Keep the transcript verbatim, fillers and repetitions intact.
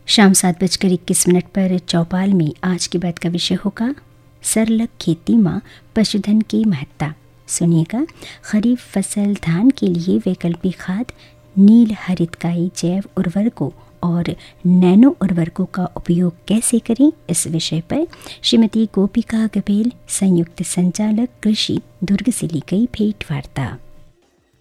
शाम सात बजकर इक्कीस मिनट पर चौपाल में आज की बात का विषय होगा सरलग खेती में पशुधन की महत्ता। सुनिएगा, खरीफ फसल धान के लिए वैकल्पिक खाद नील हरितकाई जैव उर्वरकों और नैनो उर्वरकों का उपयोग कैसे करें, इस विषय पर श्रीमती गोपिका गबेल, संयुक्त संचालक कृषि, दुर्ग से ली गई भेंट वार्ता।